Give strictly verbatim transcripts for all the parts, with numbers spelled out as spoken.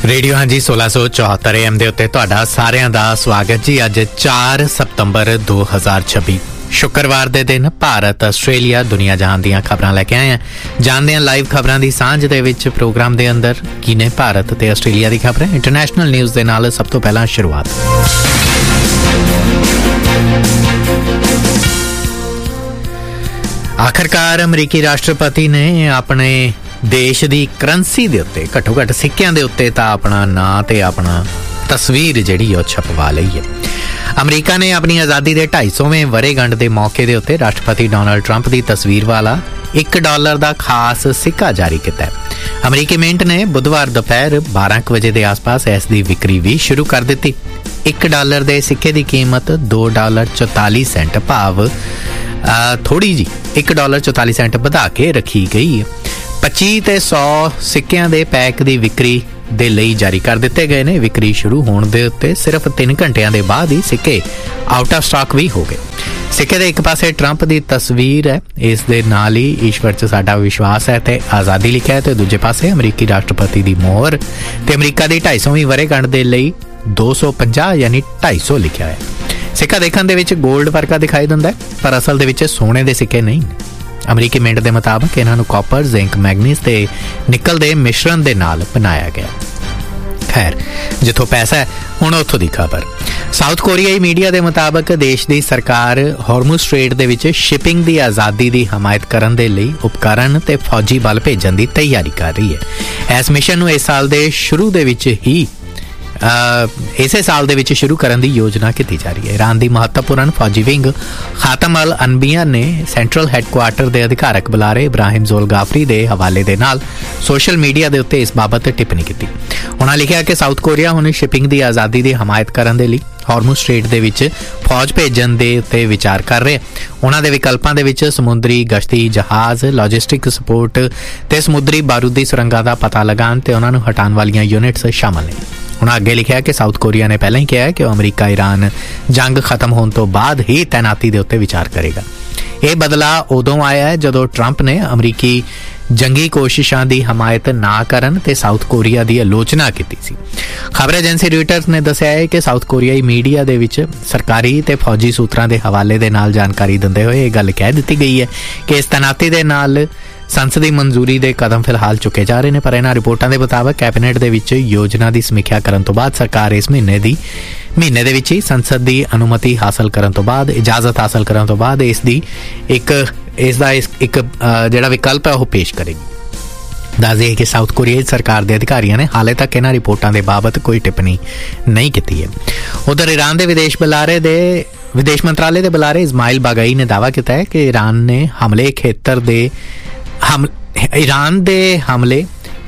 Radio हाँ जी सोलह सौ चौहत्तर ए एम के उत्ते तुहाडा सारिਆਂ ਦਾ स्वागत जी। अज चार सितंबर दो हज़ार छब्बी शुक्रवार के दिन भारत आस्ट्रेलिया दुनिया जहान दीयां खबरां लैके आए हैं। जानते हैं लाइव खबरां दी सांझ दे विच प्रोग्राम के अंदर की ने भारत ते आस्ट्रेलिया की खबरें। इंटरनेशनल न्यूज़ के नाल सब तो पहला शुरुआत। आखिरकार अमरीकी राष्ट्रपति ने अपने देश की करंसी के उत्ते घट्टो घट्ट सिक्कियां के उत्ते तां अपना नां ते अपना तस्वीर जिहड़ी ओह छपवा लई है। अमरीका ने अपनी आज़ादी के ढाई सौवें वरेगंढ के मौके के उत्ते राष्ट्रपति डोनाल्ड ट्रंप की तस्वीर वाला एक डॉलर का खास सिक्का जारी किया है। अमरीकी मिंट ने बुधवार दोपहर बारह बजे के आस पास इसकी विक्री भी शुरू कर दी। एक डॉलर के सिक्के की कीमत दो डॉलर चौताली सेंट भाव थोड़ी जी एक डॉलर चौताली सेंट बढ़ा के रखी गई है। पच्ची ते सौ सिक्कियां दे पैक की विक्री दे लई जारी कर दिते गए ने। विक्री शुरू होने दे उत्ते सिर्फ तीन घंटिया के बाद ही सिक्के आउट ऑफ स्टॉक भी हो गए। सिक्के दे एक पासे ट्रंप की तस्वीर है, इस दे नाल ही ईश्वर च साडा विश्वास है ते आज़ादी लिखा है, तो दूजे पासे अमरीकी राष्ट्रपति की मोहर ते अमरीका की ढाई सौवीं वरेगंढ के लिए दो सौ पंजाह यानी ढाई सौ लिखा है। सिक्का देखने दे विच गोल्ड वर्गा दिखाई दिंदा है, पर असल दे विच सोने के सिक्के नहीं। अमरीकी मिंट के मुताबिक इन्हों कॉपर जिंक मैगनीज ते निकल के मिश्रण के नाल बनाया गया। खैर जिथों पैसा है हुण उत्थों की खबर। साउथ कोरियाई मीडिया के मुताबिक देश की सरकार हॉर्मुज़ स्ट्रेट दे विच शिपिंग की आज़ादी की हमायत करने के लिए उपकरण ते फौजी बल भेजने की तैयारी कर रही है। इस मिशन को इस साल के शुरू दे विच ही इसे साल दे विच शुरू करने की योजना की जा रही है। ईरान की महत्वपूर्ण फौजी विंग खातम अल अनबिया ने सेंट्रल हैडकुआटर के अधिकारक बुलारे इब्राहिम जोलगाफरी के हवाले दे नाल सोशल मीडिया के उत्ते इस बाबत टिप्पणी की। उन्होंने लिखा कि साउथ कोरिया हुण शिपिंग की आज़ादी की हमायत करने के लिए हॉर्मुज़ स्ट्रेट दे विच फौज भेजण दे उत्ते विचार कर रहे। उन्हां दे विकल्पां दे विच समुद्री गश्ती जहाज़, लॉजिस्टिक सपोर्ट ते समुद्री बारूदी सुरंगां दा पता लगाण ते उन्हां नूं हटाण वालियां यूनिट्स शामिल ने। उन्होंने अगे लिखा कि साउथ कोरिया ने पहले ही कहा है कि अमरीका ईरान जंग खत्म होने तो बाद ही तैनाती के उत्ते विचार करेगा। यह बदला उदों आया है जदों ट्रंप ने अमरीकी जंगी कोशिशों की हमायत ना करन ते साउथ कोरिया की आलोचना की सी। खबर एजेंसी रॉयटर्स ने दस्सिया है कि साउथ कोरियाई मीडिया दे विच सरकारी ते फौजी सूत्रां दे हवाले दे नाल जानकारी दिंदे होए यह गल कह दी गई है कि इस तैनाती दे नाल संसदी मंजूरी के कदम फिलहाल चुके जा रहे हैं, पर इन्हां रिपोर्टां दे मुताबिक कैबिनेट दे विच योजना की समीक्षा करन तो बाद सरकार इस महीने दी महीने दे विच ही संसद की अनुमति हासिल करन तो बाद इजाजत हासिल करन तो बाद इसकी एक इसका एक जिहड़ा विकल्प है वह पेश करेगी। दस दिए कि साउथ कोरियाई सरकार के अधिकारियों ने हाले तक इन्हां रिपोर्टां दे बाबत कोई टिप्पणी नहीं की है। उधर ईरान के विदेश बुलारे दे विदेश मंत्रालय के बुलारे इस्माइल बागई ने दावा किया है कि ईरान ने हमले खेतर दे हम ईरान दे हमले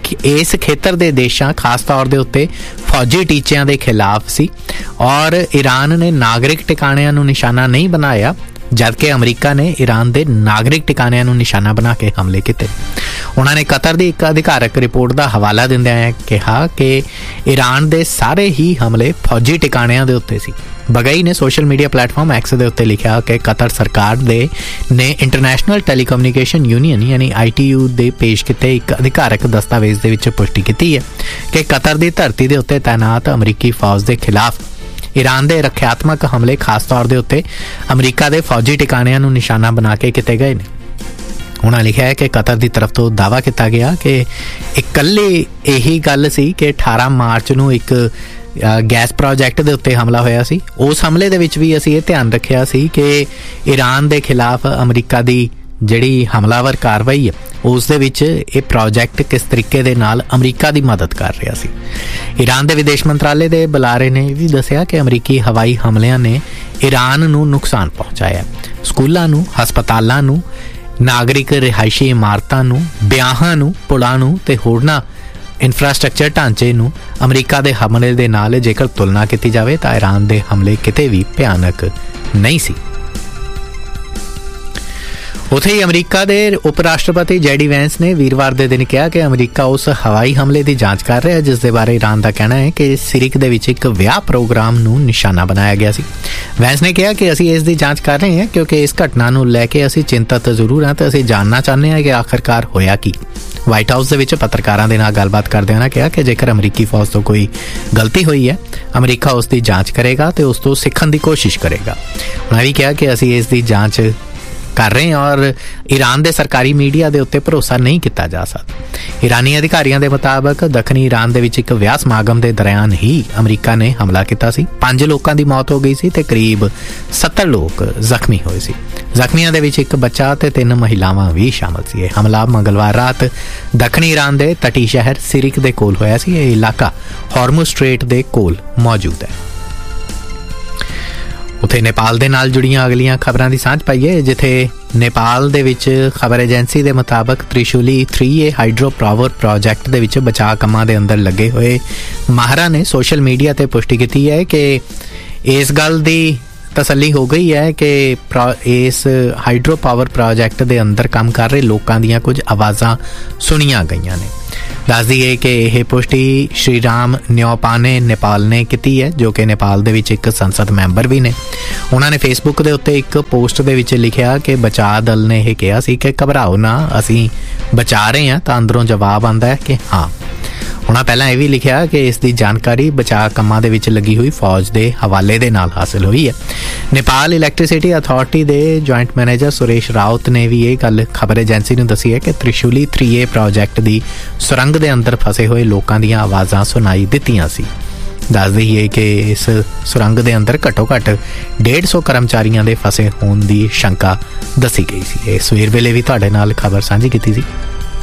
इस खेतर दे देशां खास तौर दे उत्ते फौजी टीचिਆਂ ਦੇ खिलाफ सी और ईरान ने नागरिक ठिकाणिਆਂ ਨੂੰ निशाना नहीं बनाया, जबकि अमरीका ने ईरान के नागरिक ठिकाणिਆਂ ਨੂੰ निशाना बना के हमले किए। उन्होंने कतर की एक अधिकारक रिपोर्ट का हवाला दिंदिਆਂ कहा कि ईरान के सारे ही हमले फौजी ठिकाणिਆਂ ਦੇ उत्ते सी। बगई ने सोशल मीडिया प्लेटफॉर्म एक्स के उत्ते लिखा कि कतर सरकार दे ने इंटरनेशनल टेलीकम्युनिकेशन यूनियन यानी आई टी यू दे पेश किए एक अधिकारक दस्तावेज दे विच पुष्टि की है कि कतर की धरती के उत्ते तैनात अमरीकी फौज के खिलाफ ईरान के रख्यात्मक हमले खास तौर के उत्ते अमरीका के फौजी ठिकाणिਆਂ ਨੂੰ निशाना बना के किए गए हैं। उन्होंने लिखा है कि कतर की तरफ तो दावा किया गया कि इकल्ले यही गल सी कि अठारह मार्च ਨੂੰ एक गैस प्रोजैक्ट के उत्ते हमला होया सी। उस हमले दे विच भी असीं ये ध्यान रखिया सी कि ईरान के खिलाफ अमरीका की जिहड़ी हमलावर कार्रवाई है उस दे विच ये प्रोजैक्ट किस तरीके दे नाल अमरीका की मदद कर रहा सी। ईरान के विदेश मंत्रालय के बुलारे ने भी दस्सिया कि अमरीकी हवाई हमलियां ने ईरान नूं नुकसान पहुंचाया। स्कूलों नूं, हस्पतालों नूं, नागरिक रिहायशी इमारतां नूं, ब्याहां नूं, पुलां नूं ते होरनां इंफ्रास्ट्रक्चर ढांचे नूं अमरीका के हमले दे नाल जेकर तुलना की जाए तो ईरान के हमले किते भी भयानक नहीं सी। उत्थे ही अमरीका के उप राष्ट्रपति जेडी वैंस ने वीरवार के दिन कहा कि अमरीका उस हवाई हमले की जांच कर रहा है जिसके बारे ईरान का कहना है कि सिरिक दे विच एक विआह प्रोग्राम नूं निशाना बनाया गया सी। वैंस ने कहा कि असीं इस दी जांच कर रहे हैं क्योंकि इस घटना नूं लैके असीं चिंतित जरूर हैं तो असीं जानना चाहते हैं कि आखिरकार होया की। ਵਾਈਟ ਹਾਊਸ ਦੇ ਵਿੱਚ ਪੱਤਰਕਾਰਾਂ ਦੇ ਨਾਲ ਗੱਲਬਾਤ ਕਰਦਿਆਂ ਉਹਨਾਂ ਕਿਹਾ ਕਿ ਜੇਕਰ ਅਮਰੀਕੀ ਫੌਜ ਤੋਂ ਕੋਈ ਗਲਤੀ ਹੋਈ ਹੈ, ਅਮਰੀਕਾ ਉਸ ਦੀ ਜਾਂਚ ਕਰੇਗਾ ਤੇ ਉਸ ਤੋਂ ਸਿੱਖਣ ਦੀ ਕੋਸ਼ਿਸ਼ ਕਰੇਗਾ। ਉਹਨਾਂ ਵੀ ਕਿਹਾ ਕਿ ਅਸੀਂ ਇਸ ਦੀ ਜਾਂਚ ਕਰ ਰਹੇ ਹਾਂ ਔਰ ਈਰਾਨ ਦੇ ਸਰਕਾਰੀ ਮੀਡੀਆ ਦੇ ਉੱਤੇ ਭਰੋਸਾ ਨਹੀਂ ਕੀਤਾ ਜਾ ਸਕਦਾ। ਈਰਾਨੀ ਅਧਿਕਾਰੀਆਂ ਦੇ ਮੁਤਾਬਕ ਦੱਖਣੀ ਈਰਾਨ ਦੇ ਵਿੱਚ ਇੱਕ ਵਿਆਹ ਸਮਾਗਮ ਦੇ ਦੌਰਾਨ ਹੀ ਅਮਰੀਕਾ ਨੇ ਹਮਲਾ ਕੀਤਾ ਸੀ। ਪੰਜ ਲੋਕਾਂ ਦੀ ਮੌਤ ਹੋ ਗਈ ਸੀ ਤੇ ਕਰੀਬ ਸੱਤਰ ਲੋਕ ਜ਼ਖਮੀ ਹੋਏ ਸੀ। ਜ਼ਖਮੀਆਂ ਦੇ ਵਿੱਚ ਇੱਕ ਬੱਚਾ ਤੇ ਤਿੰਨ ਮਹਿਲਾਵਾਂ ਵੀ ਸ਼ਾਮਲ ਸੀ। ਇਹ ਹਮਲਾ ਮੰਗਲਵਾਰ ਰਾਤ ਦੱਖਣੀ ਈਰਾਨ ਦੇ ਤਟੀ ਸ਼ਹਿਰ ਸਿਰਿਕ ਦੇ ਕੋਲ ਹੋਇਆ ਸੀ। ਇਹ ਇਲਾਕਾ ਹਾਰਮੁਜ਼ ਸਟ੍ਰੇਟ ਦੇ ਕੋਲ ਮੌਜੂਦ ਹੈ। ਉੱਥੇ ਨੇਪਾਲ ਦੇ ਨਾਲ ਜੁੜੀਆਂ ਅਗਲੀਆਂ ਖਬਰਾਂ ਦੀ ਸਾਂਝ ਪਾਈਏ, ਜਿੱਥੇ ਨੇਪਾਲ ਦੇ ਵਿੱਚ ਖਬਰ ਏਜੰਸੀ ਦੇ ਮੁਤਾਬਕ ਤ੍ਰਿਸ਼ੂਲੀ ਥ੍ਰੀ ਏ ਹਾਈਡਰੋ ਪਾਵਰ ਪ੍ਰੋਜੈਕਟ ਦੇ ਵਿੱਚ ਬਚਾਅ ਕੰਮਾਂ ਦੇ ਅੰਦਰ ਲੱਗੇ ਹੋਏ ਮਾਹਰਾਂ ਨੇ ਸੋਸ਼ਲ ਮੀਡੀਆ ਤੇ ਪੁਸ਼ਟੀ ਕੀਤੀ ਹੈ ਕਿ ਇਸ ਗੱਲ ਦੀ ਤਸੱਲੀ ਹੋ ਗਈ ਹੈ ਕਿ ਇਸ ਹਾਈਡਰੋ ਪਾਵਰ ਪ੍ਰੋਜੈਕਟ ਦੇ ਅੰਦਰ ਕੰਮ ਕਰ ਰਹੇ ਲੋਕਾਂ ਦੀਆਂ ਕੁਝ ਆਵਾਜ਼ਾਂ ਸੁਣੀਆਂ ਗਈਆਂ ਨੇ। ਦੱਸ ਦਈਏ ਕਿ ਇਹ ਪੁਸ਼ਟੀ ਸ਼੍ਰੀ ਰਾਮ ਨਿਓਪਾਨੇ ਨੇਪਾਲ ਨੇ ਕੀਤੀ ਹੈ, ਜੋ ਕਿ ਨੇਪਾਲ ਦੇ ਵਿੱਚ ਇੱਕ ਸੰਸਦ ਮੈਂਬਰ ਵੀ ਨੇ। ਉਹਨਾਂ ਨੇ ਫੇਸਬੁੱਕ ਦੇ ਉੱਤੇ ਇੱਕ ਪੋਸਟ ਦੇ ਵਿੱਚ ਲਿਖਿਆ ਕਿ ਬਚਾਅ ਦਲ ਨੇ ਇਹ ਕਿਹਾ ਸੀ ਕਿ ਘਬਰਾਓ ਨਾ, ਅਸੀਂ ਬਚਾ ਰਹੇ ਹਾਂ। ਤਾਂ ਅੰਦਰੋਂ ਜਵਾਬ ਆਉਂਦਾ ਹੈ ਕਿ ਹਾਂ। ਉਹਨਾਂ ਪਹਿਲਾਂ ਇਹ ਵੀ ਲਿਖਿਆ ਕਿ ਇਸ ਦੀ ਜਾਣਕਾਰੀ ਬਚਾਅ ਕੰਮਾਂ ਦੇ ਵਿੱਚ ਲੱਗੀ ਹੋਈ ਫੌਜ ਦੇ ਹਵਾਲੇ ਦੇ ਨਾਲ ਹਾਸਲ ਹੋਈ ਹੈ। ਨੇਪਾਲ ਇਲੈਕਟ੍ਰਿਸਿਟੀ ਅਥਾਰਟੀ ਦੇ ਜੁਆਇੰਟ ਮੈਨੇਜਰ ਸੁਰੇਸ਼ ਰਾਉਤ ਨੇ ਵੀ ਇਹ ਗੱਲ ਖਬਰ ਏਜੰਸੀ ਨੂੰ ਦੱਸੀ ਹੈ ਕਿ ਤ੍ਰਿਸ਼ੂਲੀ ਥ੍ਰੀ ਏ ਪ੍ਰੋਜੈਕਟ ਦੀ ਸੁਰੰਗ ਦੇ ਅੰਦਰ ਫਸੇ ਹੋਏ ਲੋਕਾਂ ਦੀਆਂ ਆਵਾਜ਼ਾਂ ਸੁਣਾਈ ਦਿੱਤੀਆਂ ਸੀ। ਦੱਸ ਦਈਏ ਕਿ ਇਸ ਸੁਰੰਗ ਦੇ ਅੰਦਰ ਘੱਟੋ ਘੱਟ ਡੇਢ ਸੌ ਕਰਮਚਾਰੀਆਂ ਦੇ ਫਸੇ ਹੋਣ ਦੀ ਸ਼ੰਕਾ ਦੱਸੀ ਗਈ ਸੀ। ਇਹ ਸਵੇਰ ਵੇਲੇ ਵੀ ਤੁਹਾਡੇ ਨਾਲ ਖਬਰ ਸਾਂਝੀ ਕੀਤੀ ਸੀ।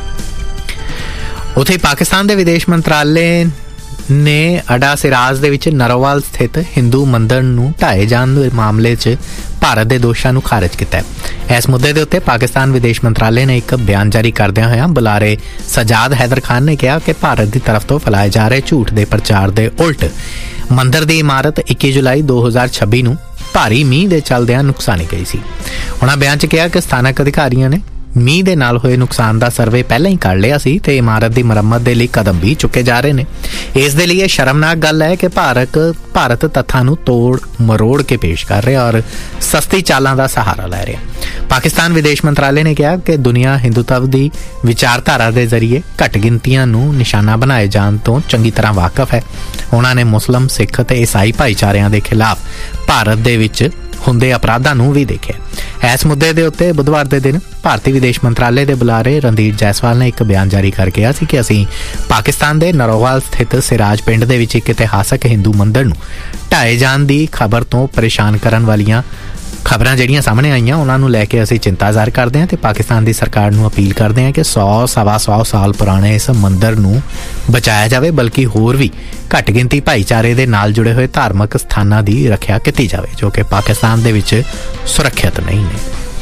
ਉੱਥੇ ਪਾਕਿਸਤਾਨ ਦੇ ਵਿਦੇਸ਼ ਮੰਤਰਾਲੇ ਨੇ ਅਡਾ ਸਿਰਾਜ ਦੇ ਵਿੱਚ ਨਰੋਵਾਲ ਸਥਿਤ ਹਿੰਦੂ ਮੰਦਰ ਨੂੰ ਢਾਏ ਜਾਣ ਦੇ ਮਾਮਲੇ 'ਚ ਭਾਰਤ ਦੇ ਦੋਸ਼ਾਂ ਨੂੰ ਖਾਰਜ ਕੀਤਾ ਹੈ। ਇਸ ਮੁੱਦੇ ਦੇ ਉੱਤੇ ਪਾਕਿਸਤਾਨ ਵਿਦੇਸ਼ ਮੰਤਰਾਲੇ ਨੇ ਇੱਕ ਬਿਆਨ ਜਾਰੀ ਕਰਦਿਆਂ ਹੋਇਆਂ ਬੁਲਾਰੇ ਸਜਾਦ ਹੈਦਰ ਖਾਨ ਨੇ ਕਿਹਾ ਕਿ ਭਾਰਤ ਦੀ ਤਰਫ ਤੋਂ ਫੈਲਾਏ ਜਾ ਰਹੇ ਝੂਠ ਦੇ ਪ੍ਰਚਾਰ ਦੇ ਉਲਟ ਮੰਦਰ ਦੀ ਇਮਾਰਤ ਇੱਕੀ ਜੁਲਾਈ ਦੋ ਹਜ਼ਾਰ ਛੱਬੀ ਨੂੰ ਭਾਰੀ ਮੀਂਹ ਦੇ ਚੱਲਦਿਆਂ ਨੁਕਸਾਨੀ ਗਈ ਸੀ। ਉਹਨਾਂ ਬਿਆਨ 'ਚ ਕਿਹਾ ਕਿ ਸਥਾਨਕ ਅਧਿਕਾਰੀਆਂ ਨੇ ਮੀਂਹ ਦੇ ਨਾਲ ਹੋਏ ਨੁਕਸਾਨ ਦਾ ਸਰਵੇ ਪਹਿਲਾਂ ਹੀ ਕਰ ਲਿਆ ਸੀ ਤੇ ਇਮਾਰਤ ਦੀ ਮੁਰੰਮਤ ਦੇ ਲਈ ਕਦਮ ਵੀ ਚੁੱਕੇ ਜਾ ਰਹੇ ਨੇ। ਇਸ ਦੇ ਲਈ ਇਹ ਸ਼ਰਮਨਾਕ ਗੱਲ ਹੈ ਕਿ ਭਾਰਤ ਭਾਰਤ ਤੱਥਾਂ ਨੂੰ ਤੋੜ ਮਰੋੜ ਕੇ ਪੇਸ਼ ਕਰ ਰਿਹਾ ਔਰ ਸਸਤੀ ਚਾਲਾਂ ਦਾ ਸਹਾਰਾ ਲੈ ਰਿਹਾ। ਪਾਕਿਸਤਾਨ ਵਿਦੇਸ਼ ਮੰਤਰਾਲੇ ਨੇ ਕਿਹਾ ਕਿ ਦੁਨੀਆ ਹਿੰਦੂਤਵ ਦੀ ਵਿਚਾਰਧਾਰਾ ਦੇ ਜ਼ਰੀਏ ਘੱਟ ਗਿਣਤੀਆਂ ਨੂੰ ਨਿਸ਼ਾਨਾ ਬਣਾਏ ਜਾਣ ਤੋਂ ਚੰਗੀ ਤਰ੍ਹਾਂ ਵਾਕਿਫ ਹੈ। ਉਹਨਾਂ ਨੇ ਮੁਸਲਿਮ, ਸਿੱਖ ਤੇ ਈਸਾਈ ਭਾਈਚਾਰਿਆਂ ਦੇ ਖਿਲਾਫ ਭਾਰਤ ਦੇ ਵਿੱਚ ਹੁੰਦੇ ਅਪਰਾਧਾਂ ਨੂੰ ਵੀ ਦੇਖਿਆ। ਇਸ ਮੁੱਦੇ ਦੇ ਉੱਤੇ ਬੁੱਧਵਾਰ ਦੇ ਦਿਨ ਭਾਰਤੀ ਵਿਦੇਸ਼ ਮੰਤਰਾਲੇ ਦੇ ਬੁਲਾਰੇ ਰਣਧੀਰ ਜੈਸਵਾਲ ਨੇ ਇੱਕ ਬਿਆਨ ਜਾਰੀ ਕਰਕੇ ਕਿਹਾ ਸੀ ਕਿ ਅਸੀਂ ਪਾਕਿਸਤਾਨ ਦੇ ਨਰੋਵਾਲ ਸਥਿਤ ਸਿਰਾਜ ਪਿੰਡ ਦੇ ਵਿੱਚ ਇੱਕ ਇਤਿਹਾਸਕ ਹਿੰਦੂ ਮੰਦਰ ਨੂੰ ਢਾਏ ਜਾਣ ਦੀ ਖਬਰ ਤੋਂ ਪਰੇਸ਼ਾਨ ਕਰਨ ਵਾਲੀਆਂ ਖਬਰਾਂ ਜਿਹੜੀਆਂ ਸਾਹਮਣੇ ਆਈਆਂ ਉਹਨਾਂ ਨੂੰ ਲੈ ਕੇ ਅਸੀਂ ਚਿੰਤਾ ਜ਼ਾਹਰ ਕਰਦੇ ਹਾਂ ਤੇ ਪਾਕਿਸਤਾਨ ਦੀ ਸਰਕਾਰ ਨੂੰ ਅਪੀਲ ਕਰਦੇ ਹਾਂ ਕਿ ਸੌ ਸਵਾ ਸੌ ਸਾਲ ਪੁਰਾਣੇ ਇਸ ਮੰਦਰ ਨੂੰ ਬਚਾਇਆ ਜਾਵੇ, ਬਲਕਿ ਹੋਰ ਵੀ ਘੱਟ ਗਿਣਤੀ ਭਾਈਚਾਰੇ ਦੇ ਨਾਲ ਜੁੜੇ ਹੋਏ ਧਾਰਮਿਕ ਸਥਾਨਾਂ ਦੀ ਰੱਖਿਆ ਕੀਤੀ ਜਾਵੇ ਜੋ ਕਿ ਪਾਕਿਸਤਾਨ ਦੇ ਵਿੱਚ ਸੁਰੱਖਿਅਤ ਨਹੀਂ ਨੇ।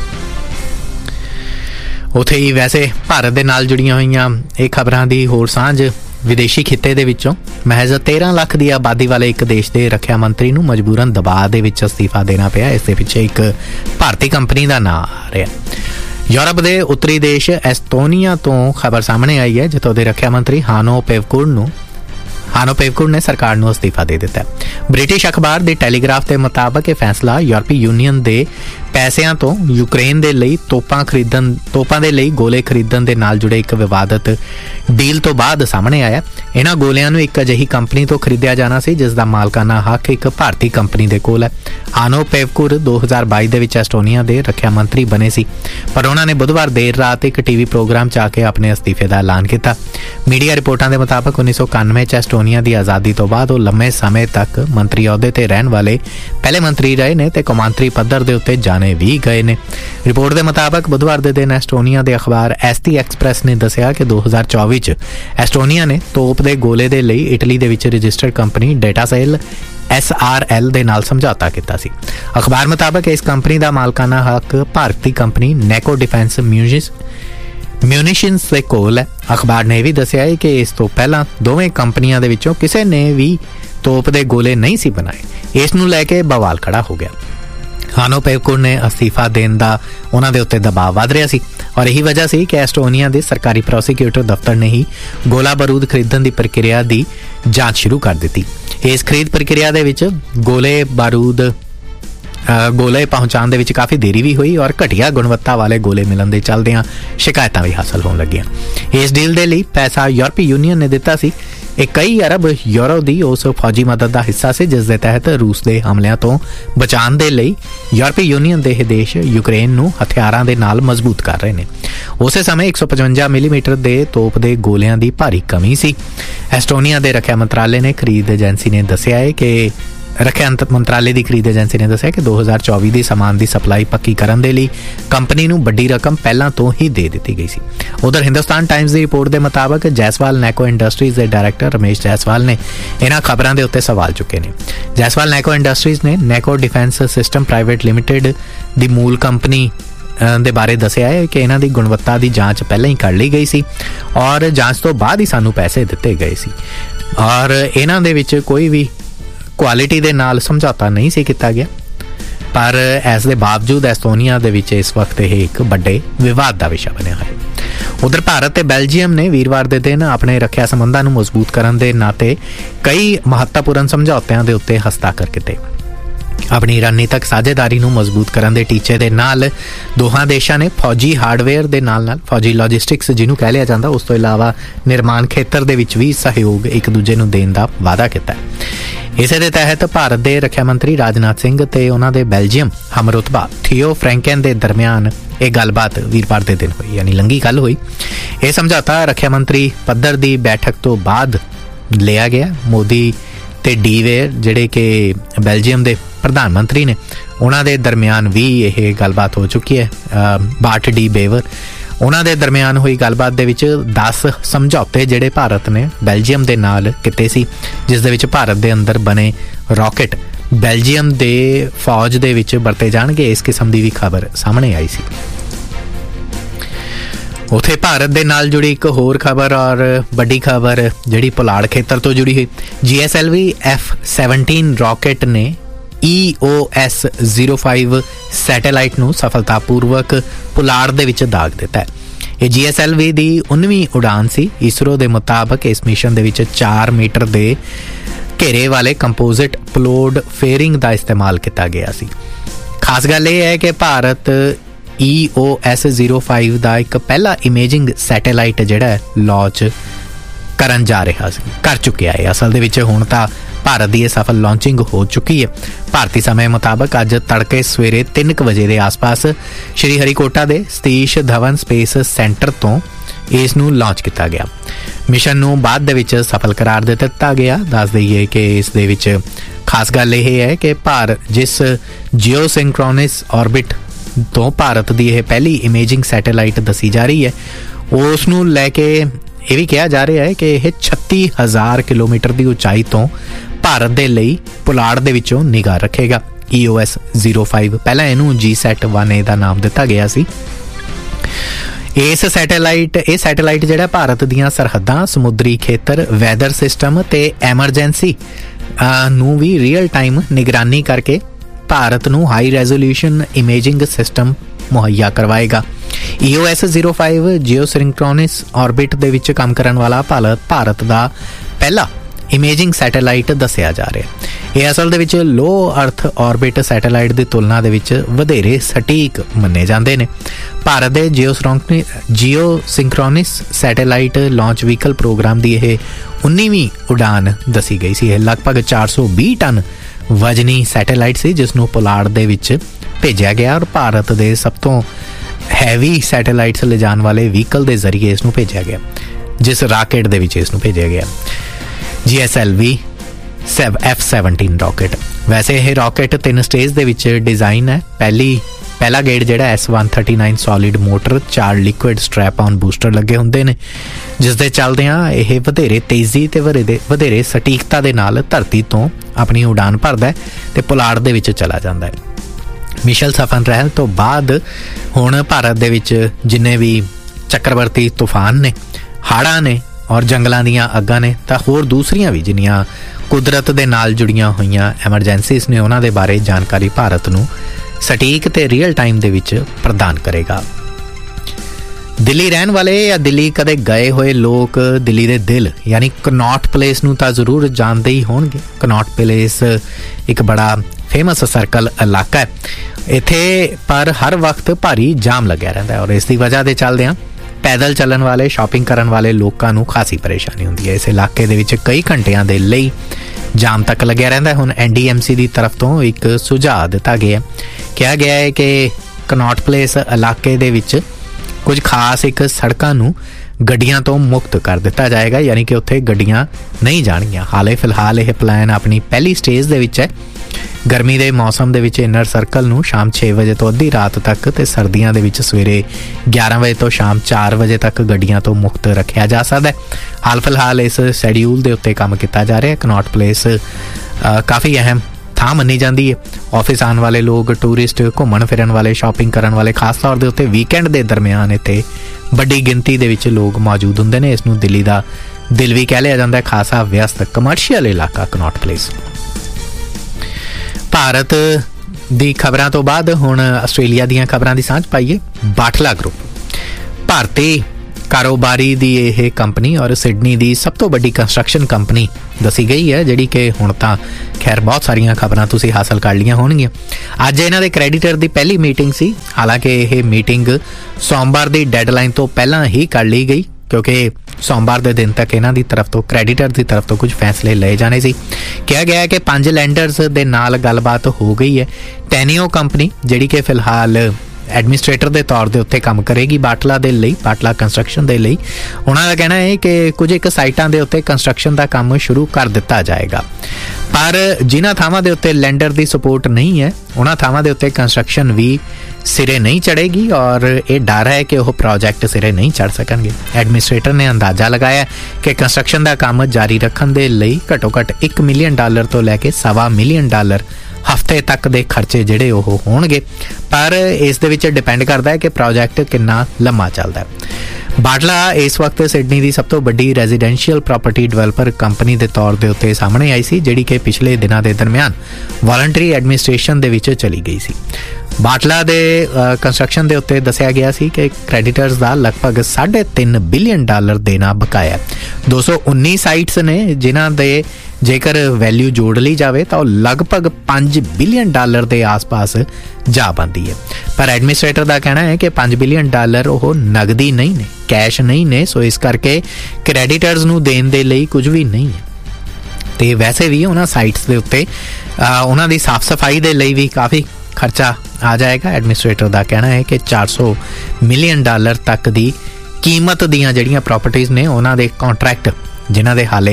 ਉੱਥੇ ਹੀ ਵੈਸੇ ਭਾਰਤ ਦੇ ਨਾਲ ਜੁੜੀਆਂ ਹੋਈਆਂ ਇਹ ਖਬਰਾਂ ਦੀ ਹੋਰ ਸਾਂਝ ਵਿਦੇਸ਼ੀ ਖਿੱਤੇ ਦੇ ਵਿੱਚੋਂ ਮਹਿਜ਼ ਤੇਰਾਂ ਲੱਖ ਦੀ ਆਬਾਦੀ ਵਾਲੇ ਇੱਕ ਦੇਸ਼ ਦੇ ਰੱਖਿਆ ਮੰਤਰੀ ਨੂੰ ਮਜਬੂਰਨ ਦਬਾਅ ਦੇ ਵਿੱਚ ਅਸਤੀਫਾ ਦੇਣਾ ਪਿਆ। ਇਸ ਦੇ ਪਿੱਛੇ ਇੱਕ ਭਾਰਤੀ ਕੰਪਨੀ ਦਾ ਨਾਂ ਆ ਰਿਹਾ। ਯੂਰਪ ਦੇ ਉੱਤਰੀ ਦੇਸ਼ ਐਸਟੋਨੀਆ ਤੋਂ ਖਬਰ ਸਾਹਮਣੇ ਆਈ ਹੈ ਜਿੱਥੋਂ ਦੇ ਰੱਖਿਆ ਮੰਤਰੀ ਹਾਨੋ ਪੇਵਕੁਰ ਨੂੰ ਹਾਨੋ ਪੇਵਕੁਰ ਨੇ ਸਰਕਾਰ ਨੂੰ ਅਸਤੀਫਾ ਦੇ ਦਿੱਤਾ। ਬ੍ਰਿਟਿਸ਼ ਅਖਬਾਰ ਦੀ ਟੈਲੀਗ੍ਰਾਫ ਦੇ ਮੁਤਾਬਕ ਇਹ ਫੈਸਲਾ ਯੂਰਪੀ ਯੂਨੀਅਨ ਦੇ ਪੈਸਿਆਂ ਤੋਂ ਯੂਕਰੇਨ ਦੇ ਲਈ ਤੋਪਾਂ ਖਰੀਦਣ ਤੋਪਾਂ ਦੇ ਲਈ ਗੋਲੇ ਖਰੀਦਣ ਦੇ ਨਾਲ ਜੁੜੇ ਇੱਕ ਵਿਵਾਦਤ ਡੀਲ ਤੋਂ ਬਾਅਦ ਸਾਹਮਣੇ ਆਇਆ। ਇਹਨਾਂ ਗੋਲਿਆਂ ਨੂੰ ਇੱਕ ਅਜਿਹੀ ਕੰਪਨੀ ਤੋਂ ਖਰੀਦਿਆ ਜਾਣਾ ਸੀ ਜਿਸ ਦਾ ਮਾਲਕਾਨਾ ਹੱਕ ਇੱਕ ਭਾਰਤੀ ਕੰਪਨੀ ਦੇ ਕੋਲ ਹੈ। ਹਾਨੋ ਪੇਵਕੁਰ ਦੋ ਹਜ਼ਾਰ ਬਾਈ ਦੇ ਵਿੱਚ ਐਸਟੋਨੀਆ ਦੇ ਰੱਖਿਆ ਮੰਤਰੀ ਬਣੇ ਸੀ, ਪਰ ਉਹਨਾਂ ਨੇ ਬੁੱਧਵਾਰ ਦੇਰ ਰਾਤ ਇੱਕ ਟੀਵੀ ਪ੍ਰੋਗਰਾਮ 'ਚ ਆ ਕੇ ਆਪਣੇ ਅਸਤੀਫੇ ਦਾ ਐਲਾਨ ਕੀਤਾ। ਮੀਡੀਆ ਰਿਪੋਰਟਾਂ ਦੇ ਮੁਤਾਬਕ ਉੱਨੀ ਸੌ ਇਕਾਨਵੇਂ 'ਚ ਐਸਟੋਨੀਆ ਦੀ ਆਜ਼ਾਦੀ ਤੋਂ ਬਾਅਦ ਉਹ ਲੰਮੇ ਸਮੇਂ ਤੱਕ ਮੰਤਰੀ ਅਹੁਦੇ ਤੇ ਰਹਿਣ ਵਾਲੇ ਪਹਿਲੇ ਮੰਤਰੀ ਰਹੇ ਨੇ ਤੇ ਕੌਮਾਂਤਰੀ ਪੱਧਰ ਦੇ ਉੱਤੇ ਜਾਣੇ ਵੀ ਗਏ ਨੇ। ਰਿਪੋਰਟ ਦੇ ਮੁਤਾਬਕ ਬੁੱਧਵਾਰ ਦੇ ਦਿਨ ਐਸਟੋਨੀਆ ਦੇ ਅਖਬਾਰ ਐਸਟੀ ਐਕਸਪ੍ਰੈਸ ਨੇ ਦੱਸਿਆ ਕਿ ਦੋ ਹਜ਼ਾਰ ਚੌਵੀ 'ਚ ਐਸਟੋਨੀਆ ਨੇ ਤੋਪ ਦੇ ਗੋਲੇ ਦੇ ਲਈ ਇਟਲੀ ਦੇ ਵਿੱਚ registered company ਡੇਟਾਸੈਲ S R L ਦੇ ਨਾਲ ਸਮਝੌਤਾ ਕੀਤਾ ਸੀ। ਅਖਬਾਰ ਮੁਤਾਬਕ ਇਸ ਕੰਪਨੀ ਦਾ ਮਾਲਕਾਨਾ ਹੱਕ ਭਾਰਤੀ ਕੰਪਨੀ ਨੈਕੋ ਡਿਫੈਂਸ ਮਿਊਜ਼ਿਸ ਮਿਊਨੀਸ਼ਨਸ ਦੇ ਕੋਲ ਹੈ। ਅਖਬਾਰ ਨੇ ਇਹ ਵੀ ਦੱਸਿਆ ਹੈ ਕਿ ਇਸ ਤੋਂ ਪਹਿਲਾਂ ਦੋਵੇਂ ਕੰਪਨੀਆਂ ਦੇ ਵਿੱਚੋਂ ਕਿਸੇ ਨੇ ਵੀ ਤੋਪ ਦੇ ਗੋਲੇ ਨਹੀਂ ਸੀ ਬਣਾਏ। ਇਸ ਨੂੰ ਲੈ ਕੇ ਬਵਾਲ ਖੜਾ ਹੋ ਗਿਆ। ਹਾਨੋ ਪੇਵਕੁਰ ਨੇ ਅਸਤੀਫਾ ਦੇਣ ਦਾ ਉਹਨਾਂ ਦੇ ਉੱਤੇ ਦਬਾਅ ਵਧ ਰਿਹਾ ਸੀ ਔਰ ਇਹੀ ਵਜ੍ਹਾ ਸੀ ਕਿ ਐਸਟੋਨੀਆ ਦੇ ਸਰਕਾਰੀ ਪ੍ਰੋਸੀਕਿਊਟਰ ਦਫ਼ਤਰ ਨੇ ਹੀ ਗੋਲਾ ਬਾਰੂਦ ਖਰੀਦਣ ਦੀ ਪ੍ਰਕਿਰਿਆ ਦੀ ਜਾਂਚ ਸ਼ੁਰੂ ਕਰ ਦਿੱਤੀ। ਇਸ ਖਰੀਦ ਪ੍ਰਕਿਰਿਆ ਦੇ ਵਿੱਚ ਗੋਲੇ ਬਾਰੂਦ ਗੋਲੇ ਪਹੁੰਚਾਉਣ ਦੇ ਵਿੱਚ ਕਾਫੀ ਦੇਰੀ ਵੀ ਹੋਈ ਔਰ ਘਟੀਆ ਗੁਣਵੱਤਾ ਵਾਲੇ ਗੋਲੇ ਮਿਲਣ ਦੇ ਚੱਲਦਿਆਂ ਸ਼ਿਕਾਇਤਾਂ ਵੀ ਹਾਸਲ ਹੋਣ ਲੱਗੀਆਂ। ਇਸ ਡੀਲ ਦੇ ਲਈ ਪੈਸਾ ਯੂਰਪੀ ਯੂਨੀਅਨ ਨੇ ਦਿੱਤਾ ਸੀ। ਇਹ ਕਈ ਅਰਬ ਯੂਰੋ ਦੀ ਉਸ ਫੌਜੀ ਮਦਦ ਦਾ ਹਿੱਸਾ ਸੀ ਜਿਸ ਦੇ ਤਹਿਤ ਰੂਸ ਦੇ ਹਮਲਿਆਂ ਤੋਂ ਬਚਾਉਣ ਦੇ ਲਈ ਯੂਰਪੀ ਯੂਨੀਅਨ ਦੇ ਇਹ ਦੇਸ਼ ਯੂਕਰੇਨ ਨੂੰ ਹਥਿਆਰਾਂ ਦੇ ਨਾਲ ਮਜ਼ਬੂਤ ਕਰ ਰਹੇ ਨੇ। ਉਸੇ ਸਮੇਂ ਇੱਕ ਸੌ ਪਚਵੰਜਾ ਮਿਲੀਮੀਟਰ ਦੇ ਤੋਪ ਦੇ ਗੋਲਿਆਂ ਦੀ ਭਾਰੀ ਕਮੀ ਸੀ। ਐਸਟੋਨੀਆ ਦੇ ਰੱਖਿਆ ਮੰਤਰਾਲੇ ਨੇ ਖਰੀਦ ਏਜੰਸੀ ਨੇ ਦੱਸਿਆ ਹੈ ਕਿ ਰੱਖਿਆ ਮੰਤਰਾਲੇ ਦੀ ਖਰੀਦ ਏਜੰਸੀ ਨੇ ਦੱਸਿਆ ਕਿ ਦੋ ਹਜ਼ਾਰ ਚੌਵੀ ਦੀ ਸਮਾਨ ਦੀ ਸਪਲਾਈ ਪੱਕੀ ਕਰਨ ਦੇ ਲਈ ਕੰਪਨੀ ਨੂੰ ਵੱਡੀ ਰਕਮ ਪਹਿਲਾਂ ਤੋਂ ਹੀ ਦੇ ਦਿੱਤੀ ਗਈ ਸੀ। ਉਧਰ ਹਿੰਦੁਸਤਾਨ ਟਾਈਮਜ਼ ਦੀ ਰਿਪੋਰਟ ਦੇ ਮੁਤਾਬਕ ਜੈਸਵਾਲ ਨੈਕੋ ਇੰਡਸਟਰੀਜ਼ ਦੇ ਡਾਇਰੈਕਟਰ ਰਮੇਸ਼ ਜੈਸਵਾਲ ਨੇ ਇਹਨਾਂ ਖਬਰਾਂ ਦੇ ਉੱਤੇ ਸਵਾਲ ਚੁੱਕੇ ਨੇ। ਜੈਸਵਾਲ ਨੈਕੋ ਇੰਡਸਟਰੀਜ਼ ਨੇ ਨੈਕੋ ਡਿਫੈਂਸ ਸਿਸਟਮ ਪ੍ਰਾਈਵੇਟ ਲਿਮਿਟਿਡ ਦੀ ਮੂਲ ਕੰਪਨੀ ਦੇ ਬਾਰੇ ਦੱਸਿਆ ਹੈ ਕਿ ਇਹਨਾਂ ਦੀ ਗੁਣਵੱਤਾ ਦੀ ਜਾਂਚ ਪਹਿਲਾਂ ਹੀ ਕਰ ਲਈ ਗਈ ਸੀ ਔਰ ਜਾਂਚ ਤੋਂ ਬਾਅਦ ਹੀ ਸਾਨੂੰ ਪੈਸੇ ਦਿੱਤੇ ਗਏ ਸੀ ਔਰ ਇਹਨਾਂ ਦੇ ਵਿੱਚ ਕੋਈ ਵੀ ਕੁਆਲਿਟੀ ਦੇ ਨਾਲ ਸਮਝੌਤਾ ਨਹੀਂ ਸੀ ਕੀਤਾ ਗਿਆ। ਪਰ ਇਸ ਦੇ ਬਾਵਜੂਦ ਐਸਟੋਨੀਆ ਦੇ ਵਿੱਚ ਇਸ ਵਕਤ ਇਹ ਇੱਕ ਵੱਡੇ ਵਿਵਾਦ ਦਾ ਵਿਸ਼ਾ ਬਣਿਆ ਹੈ। ਉਧਰ ਭਾਰਤ ਤੇ ਬੈਲਜੀਅਮ ਨੇ ਵੀਰਵਾਰ ਦੇ ਦਿਨ ਆਪਣੇ ਰੱਖਿਆ ਸੰਬੰਧਾਂ ਨੂੰ ਮਜ਼ਬੂਤ ਕਰਨ ਦੇ ਨਾਤੇ ਕਈ ਮਹੱਤਵਪੂਰਨ ਸਮਝੌਤਿਆਂ ਦੇ ਉੱਤੇ ਹਸਤਾਖਰ ਕੀਤੇ। ਆਪਣੀ ਰਣਨੀਤਕ ਸਾਝੇਦਾਰੀ ਨੂੰ ਮਜ਼ਬੂਤ ਕਰਨ ਦੇ ਟੀਚੇ ਦੇ ਨਾਲ ਦੋਹਾਂ ਦੇਸ਼ਾਂ ਨੇ ਫੌਜੀ ਹਾਰਡਵੇਅਰ ਦੇ ਨਾਲ ਨਾਲ ਫੌਜੀ ਲੌਜਿਸਟਿਕਸ ਜਿਹਨੂੰ ਕਹਿ ਲਿਆ ਜਾਂਦਾ ਉਸ ਤੋਂ ਇਲਾਵਾ ਨਿਰਮਾਣ ਖੇਤਰ ਦੇ ਵਿੱਚ ਵੀ ਸਹਿਯੋਗ ਇੱਕ ਦੂਜੇ ਨੂੰ ਦੇਣ ਦਾ ਵਾਅਦਾ ਕੀਤਾ। ਇਸੇ ਦੇ ਤਹਿਤ ਭਾਰਤ ਦੇ ਰੱਖਿਆ ਮੰਤਰੀ ਰਾਜਨਾਥ ਸਿੰਘ ਤੇ ਉਹਨਾਂ ਦੇ ਬੈਲਜੀਅਮ ਹਮਰੁਤਬਾ ਥੀਓ ਫਰੈਂਕਨ ਦੇ ਦਰਮਿਆਨ ਇਹ ਗੱਲਬਾਤ ਵੀਰਵਾਰ ਦੇ ਦਿਨ ਹੋਈ, ਯਾਨੀ ਲੰਘੀ ਕੱਲ ਹੋਈ। ਇਹ ਸਮਝੌਤਾ ਰੱਖਿਆ ਮੰਤਰੀ ਪੱਧਰ ਦੀ ਬੈਠਕ ਤੋਂ ਬਾਅਦ ਲਿਆ ਗਿਆ। ਮੋਦੀ ਤੇ ਡੀਵੇਅਰ ਜਿਹੜੇ ਕਿ ਬੈਲਜੀਅਮ ਦੇ ਪ੍ਰਧਾਨ ਮੰਤਰੀ ਨੇ ਉਹਨਾਂ ਦੇ ਦਰਮਿਆਨ ਵੀ ਇਹ ਗੱਲਬਾਤ ਹੋ ਚੁੱਕੀ ਹੈ। ਬਾਟ ਡੀ ਬੇਵਰ ਉਹਨਾਂ ਦੇ ਦਰਮਿਆਨ ਹੋਈ ਗੱਲਬਾਤ ਦੇ ਵਿੱਚ ਦਸ ਸਮਝੌਤੇ ਜਿਹੜੇ ਭਾਰਤ ਨੇ ਬੈਲਜੀਅਮ ਦੇ ਨਾਲ ਕੀਤੇ ਸੀ, ਜਿਸ ਦੇ ਵਿੱਚ ਭਾਰਤ ਦੇ ਅੰਦਰ ਬਣੇ ਰਾਕਟ ਬੈਲਜੀਅਮ ਦੇ ਫੌਜ ਦੇ ਵਿੱਚ ਵਰਤੇ ਜਾਣਗੇ। ਇਸ ਕਿਸਮ ਦੀ ਵੀ ਖਬਰ ਸਾਹਮਣੇ ਆਈ ਸੀ। ਉੱਥੇ ਭਾਰਤ ਦੇ ਨਾਲ ਜੁੜੀ ਇੱਕ ਹੋਰ ਖਬਰ ਔਰ ਵੱਡੀ ਖਬਰ ਜਿਹੜੀ ਪੁਲਾੜ ਖੇਤਰ ਤੋਂ ਜੁੜੀ ਹੋਈ, ਜੀ ਐਸ ਐਲ ਵੀ ਐਫ ਸੈਵਨਟੀਨ ਰਾਕਟ ਨੇ ਈ O S zero five satellite ਨੂੰ ਸਫਲਤਾਪੂਰਵਕ ਪੁਲਾੜ ਦੇ ਵਿੱਚ ਦਾਗ ਦਿੱਤਾ ਹੈ। ਇਹ ਜੀ ਐਸ ਐਲ ਵੀ ਦੀ ਉਨਵੀਂ ਉਡਾਨ ਸੀ। ਇਸਰੋ ਦੇ ਮੁਤਾਬਕ ਇਸ ਮਿਸ਼ਨ ਦੇ ਵਿੱਚ ਚਾਰ ਮੀਟਰ ਦੇ ਘੇਰੇ ਵਾਲੇ ਕੰਪੋਜ਼ਿਟ ਪਲੋਡ ਫੇਅਰਿੰਗ ਦਾ ਇਸਤੇਮਾਲ ਕੀਤਾ ਗਿਆ ਸੀ। ਖਾਸ ਗੱਲ ਇਹ ਹੈ ਕਿ ਭਾਰਤ ਈ ਓ ਐਸ ਜ਼ੀਰੋ ਫਾਈਵ ਦਾ ਇੱਕ ਪਹਿਲਾ ਇਮੇਜਿੰਗ ਸੈਟੇਲਾਈਟ ਜਿਹੜਾ ਹੈ ਲਾਂਚ ਕਰਨ ਜਾ ਰਿਹਾ ਸੀ ਕਰ ਚੁੱਕਿਆ ਹੈ। ਅਸਲ ਦੇ ਵਿੱਚ ਹੁਣ ਤਾਂ ਭਾਰਤ ਦੀ ਇਹ ਸਫਲ ਲਾਂਚਿੰਗ ਹੋ ਚੁੱਕੀ ਹੈ। ਭਾਰਤੀ ਸਮੇਂ ਮੁਤਾਬਕ ਅੱਜ ਤੜਕੇ ਸਵੇਰੇ ਤਿੰਨ ਕੁ ਵਜੇ ਦੇ ਆਸ-ਪਾਸ ਸ਼੍ਰੀ ਹਰੀਕੋਟਾ ਦੇ ਸਤੀਸ਼ ਧਵਨ ਸਪੇਸ ਸੈਂਟਰ ਤੋਂ ਇਸ ਨੂੰ ਲਾਂਚ ਕੀਤਾ ਗਿਆ। ਮਿਸ਼ਨ ਨੂੰ ਬਾਅਦ ਦੇ ਵਿੱਚ ਸਫਲ ਕਰਾਰ ਦੇ ਦਿੱਤਾ ਗਿਆ। ਦੱਸ ਦਈਏ ਕਿ ਇਸ ਦੇ ਵਿੱਚ ਖਾਸ ਗੱਲ ਇਹ ਹੈ ਕਿ ਭਾਰਤ ਜਿਸ ਜੀਓ ਸਿੰਕਰੋਨਿਸ ਆਰਬਿਟ ਤੋਂ ਭਾਰਤ ਦੀ ਇਹ ਪਹਿਲੀ ਇਮੇਜਿੰਗ ਸੈਟੇਲਾਈਟ ਦੱਸੀ ਜਾ ਰਹੀ ਹੈ, ਉਸ ਨੂੰ ਲੈ ਕੇ ਇਹ ਵੀ ਕਿਹਾ ਜਾ ਰਿਹਾ ਹੈ ਕਿ ਇਹ ਛੱਤੀ ਹਜ਼ਾਰ ਕਿਲੋਮੀਟਰ ਦੀ ਉਚਾਈ ਤੋਂ ਭਾਰਤ ਦੇ ਲਈ ਪੁਲਾੜ ਦੇ ਵਿੱਚੋਂ ਨਿਗਾਹ ਰੱਖੇਗਾ। ਈ ਓ ਐਸ ਜ਼ੀਰੋ ਫਾਈਵ ਪਹਿਲਾਂ ਇਹਨੂੰ ਜੀ ਸੈਟ ਵਨ ਏ ਦਾ ਨਾਮ ਦਿੱਤਾ ਗਿਆ ਸੀ। ਇਸ ਸੈਟੇਲਾਈਟ ਇਹ ਸੈਟੇਲਾਈਟ ਜਿਹੜਾ ਭਾਰਤ ਦੀਆਂ ਸਰਹੱਦਾਂ, ਸਮੁੰਦਰੀ ਖੇਤਰ, ਵੈਦਰ ਸਿਸਟਮ ਤੇ ਐਮਰਜੈਂਸੀ ਨੂੰ ਵੀ ਰੀਅਲ ਟਾਈਮ ਨਿਗਰਾਨੀ ਕਰਕੇ ਭਾਰਤ ਨੂੰ ਹਾਈ ਰੈਜ਼ੋਲੂਸ਼ਨ ਇਮੇਜਿੰਗ ਸਿਸਟਮ ਮੁਹੱਈਆ ਕਰਵਾਏਗਾ। ਈ O S zero five JIO ਸਿੰਕਰੋਨਿਸ orbit ਦੇ ਵਿੱਚ ਕੰਮ ਕਰਨ ਵਾਲਾ ਭਾਰਤ ਦਾ ਪਹਿਲਾ ਇਮੇਜਿੰਗ ਸੈਟੇਲਾਈਟ ਦੱਸਿਆ ਜਾ ਰਿਹਾ। ਇਹ ਅਸਲ ਦੇ ਵਿੱਚ ਲੋ ਅਰਥ ਆਰਬਿਟ ਸੈਟੇਲਾਈਟ ਦੀ ਤੁਲਨਾ ਦੇ ਵਿੱਚ ਵਧੇਰੇ ਸਟੀਕ ਮੰਨੇ ਜਾਂਦੇ ਨੇ। ਭਾਰਤ ਦੇ JIO JIO ਸਿੰਕਰੋਨਿਸ satellite launch vehicle programme ਦੀ ਇਹ ਉਨਵੀਂ ਉਡਾਨ ਦੱਸੀ ਗਈ ਸੀ। ਇਹ ਲਗਭਗ ਚਾਰ ਸੌ ਵੀਹ ਟਨ ਵਜਨੀ ਸੈਟੇਲਾਈਟ ਸੀ ਜਿਸ ਨੂੰ ਪੁਲਾੜ ਦੇ ਵਿੱਚ ਭੇਜਿਆ ਗਿਆ ਔਰ ਭਾਰਤ ਦੇ ਸਭ ਤੋਂ ਹੈਵੀ ਸੈਟੇਲਾਈਟਸ ਲਿਜਾਣ ਵਾਲੇ ਵਹੀਕਲ ਦੇ ਜ਼ਰੀਏ ਇਸ ਨੂੰ ਭੇਜਿਆ ਗਿਆ, ਜਿਸ ਰਾਕਟ ਦੇ ਵਿੱਚ ਇਸ ਨੂੰ ਭੇਜਿਆ ਗਿਆ ਜੀ ਐਸ ਐਲ ਵੀ ਐਫ ਸੈਵਨਟੀਨ ਰਾਕਟ। ਵੈਸੇ ਇਹ ਰਾਕਟ ਤਿੰਨ ਸਟੇਜ ਦੇ ਵਿੱਚ ਡਿਜ਼ਾਈਨ ਹੈ। ਪਹਿਲੀ ਪਹਿਲਾ ਗੇੜ ਜਿਹੜਾ S one thirty nine solid motor, ਚਾਰ ਲਿਕੁਇਡ ਸਟ੍ਰੈਪ ਆਨ ਬੂਸਟਰ ਲੱਗੇ ਹੁੰਦੇ ਨੇ, ਜਿਸ ਦੇ ਚੱਲਦਿਆਂ ਇਹ ਵਧੇਰੇ ਤੇਜ਼ੀ ਤੇ ਵਧੇਰੇ ਸਟੀਕਤਾ ਦੇ ਨਾਲ ਧਰਤੀ ਤੋਂ ਆਪਣੀ ਉਡਾਨ ਭਰਦਾ ਹੈ ਤੇ ਪੁਲਾੜ ਦੇ ਵਿੱਚ ਚਲਾ ਜਾਂਦਾ ਹੈ। ਮਿਸ਼ਨ ਸਫਲ ਰਹਿਣ ਤੋਂ ਬਾਅਦ ਹੁਣ ਭਾਰਤ ਦੇ ਵਿੱਚ ਜਿੰਨੇ ਵੀ ਚੱਕਰਵਰਤੀ ਤੂਫਾਨ ਨੇ, ਹੜ੍ਹਾਂ ਨੇ ਔਰ ਜੰਗਲਾਂ ਦੀਆਂ ਅੱਗਾਂ ਨੇ ਤਾਂ ਹੋਰ ਦੂਸਰੀਆਂ ਵੀ ਜਿੰਨੀਆਂ ਕੁਦਰਤ ਦੇ ਨਾਲ ਜੁੜੀਆਂ ਹੋਈਆਂ ਐਮਰਜੈਂਸੀਜ਼ ਨੇ ਉਹਨਾਂ ਦੇ ਬਾਰੇ ਜਾਣਕਾਰੀ ਭਾਰਤ ਨੂੰ ਸਟੀਕ ਤੇ ਰੀਅਲ ਟਾਈਮ ਦੇ ਵਿੱਚ ਪ੍ਰਦਾਨ ਕਰੇਗਾ। ਦਿੱਲੀ ਰਹਿਣ ਵਾਲੇ ਜਾਂ ਦਿੱਲੀ ਕਦੇ ਗਏ ਹੋਏ ਲੋਕ ਦਿੱਲੀ ਦੇ ਦਿਲ ਯਾਨੀ ਕਨੌਟ ਪਲੇਸ ਨੂੰ ਤਾਂ ਜ਼ਰੂਰ ਜਾਣਦੇ ਹੀ ਹੋਣਗੇ। ਕਨੌਟ ਪਲੇਸ ਇੱਕ ਬੜਾ फेमस सर्कल इलाका है इत्थे, पर हर वक्त भारी जाम लग्या रहिंदा है और इस दी वजह दे चलदिआं पैदल चलन वाले शॉपिंग करन वाले लोकां नूं खासी परेशानी हुंदी है। इस इलाके दे विच कई घंटिਆਂ ਦੇ ਲਈ जाम तक लग्या रहिंदा है। हुण एन डी एम सी की तरफ तो एक सुझाव दिता गया, कहा गया है कि कनॉट प्लेस इलाके दे विच कुछ खास एक सड़कां नूं गड्डियां तो मुक्त कर दिता जाएगा, यानी कि उत्थे गड्डियां नहीं जाणगीआं। हाले फिलहाल यह प्लान अपनी पहली स्टेज दे विच है। गर्मी के मौसम दे विच इनर सर्कल नूं शाम छे बजे तो अद्धी रात तक ते सर्दियों दे विच सवेरे ग्यारह बजे तो शाम चार बजे तक गड्डियां तो मुक्त रखा जा सकता है। हाल फिलहाल इस शेड्यूल के उत्ते काम किया जा रहा है। कनॉट प्लेस काफ़ी अहम थां मनी जाती है। ऑफिस आने वाले लोग, टूरिस्ट, घूमन फिरन वाले, शॉपिंग करन वाले, खास तौर के उत्ते वीकेंड के दरम्यान इत्थे बड़ी गिनती दे विच लोग मौजूद हुंदे ने। इसनूं दिल्ली का दिल भी कह लिया जाता है। खासा व्यस्त कमर्शियल इलाका कनॉट प्लेस। भारत दी खबरां तो बाद हुण आस्ट्रेलिया दीयां खबरां दी सांझ पाईए। बाटला ग्रुप भारती कारोबारी दी यह कंपनी और सिडनी दी सब तो बड़ी कंस्ट्रक्शन कंपनी दसी गई है, जिहड़ी कि हुण तां खैर बहुत सारियां खबरां तुसीं हासिल कर लियां होणगीआं। अज इन्हां दे क्रेडिटर दी पहली मीटिंग सी। हालांकि यह मीटिंग सोमवार दी डेडलाइन तो पहलां ही कर ली गई, क्योंकि सोमवार के दिन तक इन्हां दी तरफ तो क्रेडिटर की तरफ तो कुछ फैसले लए जाने सी। कहा गया है कि पांच लैंडर्स दे नाल गलबात हो गई है। टैनियो कंपनी जिहड़ी कि फिलहाल एडमिनिस्ट्रेटर के तौर के उत्ते काम करेगी बाटला दे लई, बाटला कंस्ट्रक्शन के लिए, उन्हों का कहना है कि कुछ एक साइटां दे उत्ते कंस्ट्रक्शन का काम शुरू कर दिता जाएगा, पर जिन्हां थावां दे उत्ते लैंडर की सपोर्ट नहीं है उन्हां थावां दे उत्ते कंस्ट्रक्शन भी सिरे नहीं चढ़ेगी और ये डर है कि वह प्रोजैक्ट सिरे नहीं चढ़ सकणगे। एडमिनिस्ट्रेटर ने अंदाजा लगाया कि कंस्ट्रक्शन का काम जारी रखने के लिए घट्टो घट्ट एक मिलियन डॉलर तो लैके सवा मिलियन डॉलर हफ्ते तक के खर्चे जिहड़े ओह होणगे, पर इस दे विच डिपेंड करता है कि प्रोजैक्ट कितना लंबा चलता है। बाटला इस वक्त सिडनी की सब तो बड़ी रेजिडेंशियल प्रॉपर्टी डिवेलपर कंपनी के तौर के उत्ते सामने आई सी, जिहड़ी कि पिछले दिनों के दरम्यान वॉलंटरी एडमिनिस्ट्रेशन दे विच चली गई सी। बाटला दे कंस्ट्रक्शन के उत्ते दसिया गया सी कि क्रेडिटर्स का लगभग साढ़े तीन बिलियन डॉलर देना बकाया। दो सौ उन्नी साइट्स ने जिन्हां दे जेकर वैल्यू जोड़ ली जाए तो लगभग पाँच बिलियन डॉलर के आस पास जा पाती है, पर एडमिनिस्ट्रेटर का कहना है कि पाँच बिलियन डॉलर वो नगदी नहीं ने, कैश नहीं ने, सो इस करके क्रेडिटर्स नूं देण दे लई कुछ भी नहीं है। तो वैसे भी उन्हां साइट्स के उत्ते उन्हां दी साफ सफाई के लिए भी काफ़ी खर्चा आ जाएगा। एडमिनिस्ट्रेटर का कहना है कि चार सौ मिलियन डॉलर तक की कीमत दीयां जिहड़ियां प्रॉपर्टीज़ ने उन्हां दे कॉन्ट्रैक्ट जिन्हां दे हाले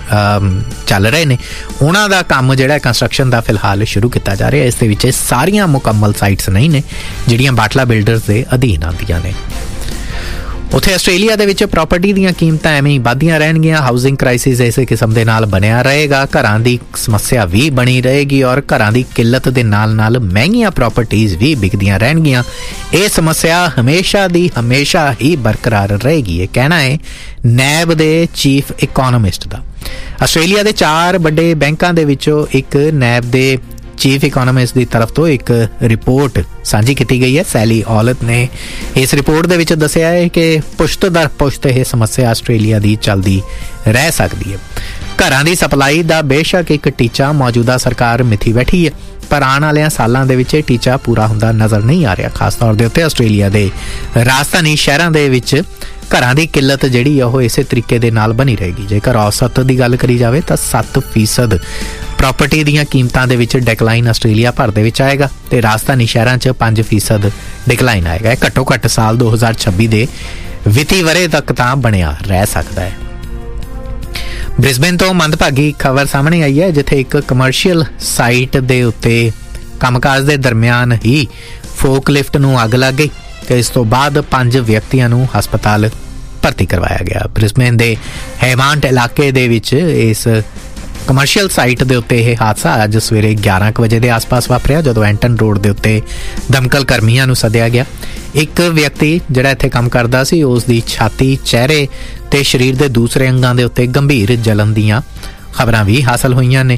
चल रहे ने उन्हां दा काम जिहड़ा कंस्ट्रक्शन का फिलहाल शुरू किया जा रहा है। इस दे विच सारियां मुकम्मल साइट्स नहीं ने जिहड़ियां बाटला बिल्डर्स के अधीन आंदियां ने। उत्थे आस्ट्रेलिया दे विच प्रॉपर्टी दीयां कीमतां एवें ही वधदियां रहणगीआं। हाउसिंग क्राइसिस इस किस्म दे नाल बनिया रहेगा, घरां दी समस्या भी बनी रहेगी और घरां दी किल्लत दे नाल नाल महंगियां प्रॉपर्टीज़ भी विकदियां रहणगीआं। ये समस्या हमेशा दी हमेशा ही बरकरार रहेगी, ये कहना है नैब दे चीफ इकोनॉमिस्ट दा। आस्ट्रेलिया दे चार बड़े बैंकां दे विचों एक नैब दे चीफ इकोनॉमिस्ट की तरफ तो एक रिपोर्ट साझी की गई है। सैली औलत ने इस रिपोर्ट दे विच दसिया है कि पुश्त दर पुश्त यह समस्या आस्ट्रेलिया की चलती रह सकती है। घरां दी सप्लाई का बेशक एक टीचा मौजूदा सरकार मिथी बैठी है, पर आने वाले सालों के टीचा पूरा होंदा नज़र नहीं आ रहा। खास तौर के उत्ते आस्ट्रेलिया के राजधानी शहरों के विच घरां दी किल्लत जिहड़ी आ ओह इसे तरीके दे नाल बनी रहेगी। जेकर औसत की गल करी जाए तो सत्त फीसद प्रॉपर्टी दीयां कीमतां दे विच डिकलाइन आस्ट्रेलिया भर दे विच आएगा ते राजधानी शहरां च पाँच फीसद डिकलाइन आएगा। घट्टो घट्ट साल दो हज़ार छब्बी दे वित्ती वरे तक तां बनिया रह सकता है। ब्रिस्बेन तो मंदभागी खबर सामने आई है, जिथे एक कमर्शियल साइट दे उत्ते कामकाज दे दरम्यान ही फोकलिफ्ट नूं अग लग गई ते इस तो बाद पांच व्यक्तियों नूं हस्पताल भर्ती करवाया गया। ब्रिस्बेन दे हेमांट इलाके दे विच इस कमर्शियल साइट के उत्ते यह हादसा अज सवेरे ग्यारह बजे के आस पास वापरिया, जदों एंटन रोड के उत्ते दमकल कर्मियों नूं सद्दिया गया। एक व्यक्ति जिहड़ा इत्थे काम करदा सी उसकी छाती, चेहरे ते शरीर के दूसरे अंगां दे उत्ते गंभीर जलन दीयां खबरां भी हासिल होईयां ने।